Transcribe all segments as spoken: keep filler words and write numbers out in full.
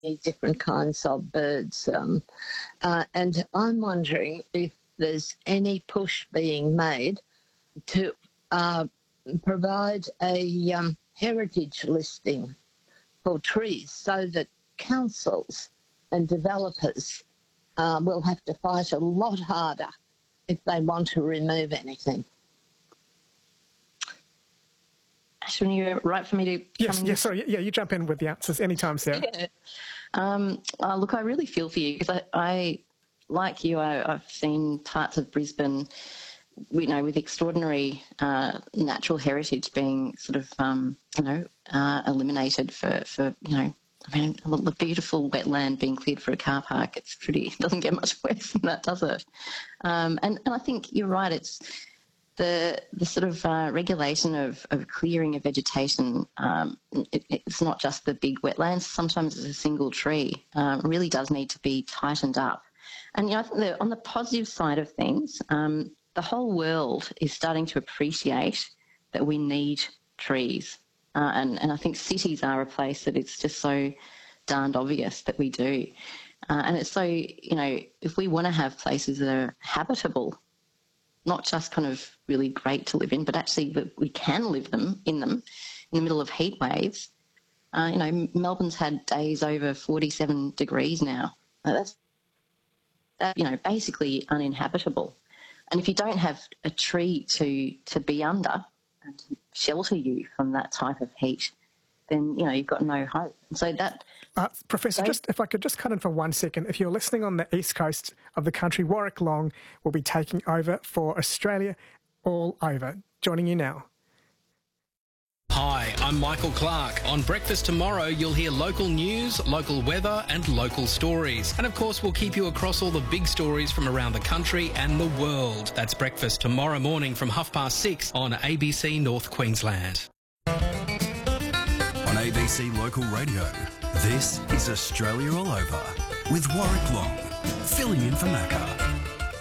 different kinds of birds. Um, uh, and I'm wondering if there's any push being made to uh, provide a um, heritage listing for trees so that councils and developers uh, will have to fight a lot harder if they want to remove anything. Ashwin, you're right for me to... Yes, yes, sorry, yeah, you jump in with the answers anytime, Sarah. Yeah. Um, uh, look, I really feel for you because I, I, like you, I, I've seen parts of Brisbane, you know, with extraordinary uh, natural heritage being sort of, um, you know, uh, eliminated for, for, you know, I mean, the beautiful wetland being cleared for a car park, it's pretty, it doesn't get much worse than that, does it? Um, and, and I think you're right, it's the the sort of uh, regulation of, of clearing of vegetation, um, it, it's not just the big wetlands, sometimes it's a single tree, um, really does need to be tightened up. And, you know, I think that on the positive side of things, um, the whole world is starting to appreciate that we need trees. Uh, and, and I think cities are a place that it's just so darned obvious that we do. Uh, and it's so, you know, if we want to have places that are habitable, not just kind of really great to live in, but actually that we can live them in them in the middle of heat waves. Uh, you know, Melbourne's had days over forty-seven degrees now. Uh, that's, that, you know, basically uninhabitable. And if you don't have a tree to, to be under and to shelter you from that type of heat, then, you know, you've got no hope. And so that... Uh, Professor, just if I could just cut in for one second. If you're listening on the east coast of the country, Warwick Long will be taking over for Australia All Over. Joining you now. Hi, I'm Michael Clark. On Breakfast Tomorrow, you'll hear local news, local weather and local stories. And of course, we'll keep you across all the big stories from around the country and the world. That's Breakfast tomorrow morning from half past six on A B C North Queensland. On A B C Local Radio, this is Australia All Over with Warwick Long, filling in for Macca.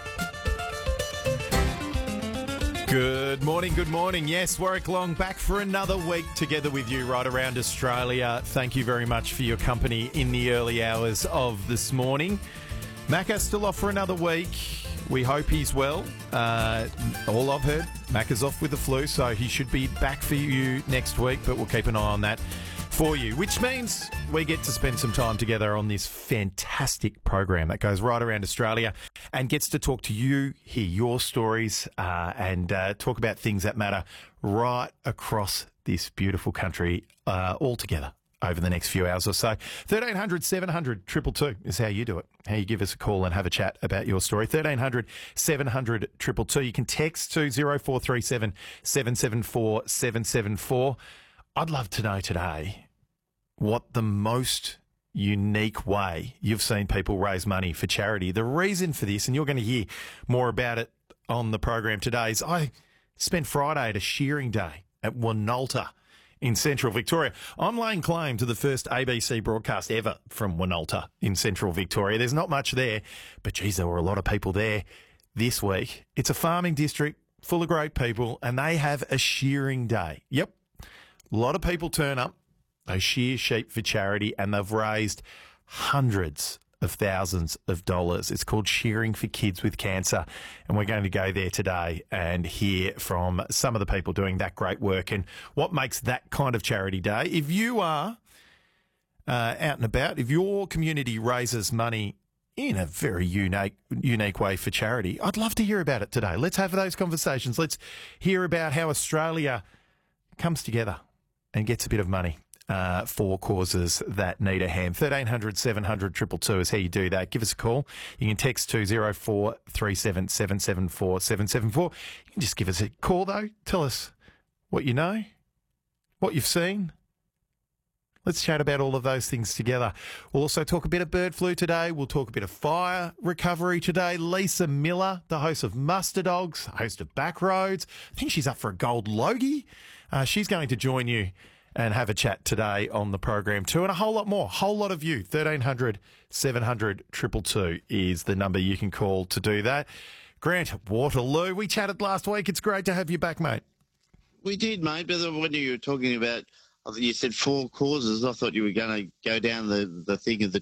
Good morning, good morning. Yes, Warwick Long back for another week together with you right around Australia. Thank you very much for your company in the early hours of this morning. Macca's still off for another week. We hope he's well. Uh, all I've heard, Macca's off with the flu, so he should be back for you next week, but we'll keep an eye on that for you, which means we get to spend some time together on this fantastic program that goes right around Australia and gets to talk to you, hear your stories, uh, and uh, talk about things that matter right across this beautiful country uh, all together over the next few hours or so. thirteen hundred, seven hundred, two two two is how you do it, how you give us a call and have a chat about your story. thirteen hundred, seven hundred, two two two. You can text to zero four three seven, seven seven four, seven seven four. I'd love to know today what the most unique way you've seen people raise money for charity. The reason for this, and you're going to hear more about it on the program today, is I spent Friday at a shearing day at Wonolta in central Victoria. I'm laying claim to the first A B C broadcast ever from Wonolta in central Victoria. There's not much there, but geez, there were a lot of people there this week. It's a farming district full of great people, and they have a shearing day. Yep. A lot of people turn up. They shear sheep for charity, and they've raised hundreds of thousands of dollars. It's called Shearing for Kids with Cancer, and we're going to go there today and hear from some of the people doing that great work and what makes that kind of charity day. If you are uh, out and about, if your community raises money in a very unique unique way for charity, I'd love to hear about it today. Let's have those conversations. Let's hear about how Australia comes together and gets a bit of money uh, for causes that need a hand. thirteen hundred, seven hundred, two two two is how you do that. Give us a call. You can text to zero four three seven, seven seven four, seven seven four. You can just give us a call, though. Tell us what you know, what you've seen. Let's chat about all of those things together. We'll also talk a bit of bird flu today. We'll talk a bit of fire recovery today. Lisa Miller, the host of Muster Dogs, host of Backroads. I think she's up for a gold Logie. Uh, she's going to join you and have a chat today on the program too, and a whole lot more. Whole lot of you. thirteen hundred, seven hundred, two two two is the number you can call to do that. Grant, Waterloo, we chatted last week. It's great to have you back, mate. We did, mate, but when you were talking about I thought you said four causes. I thought you were going to go down the, the thing of the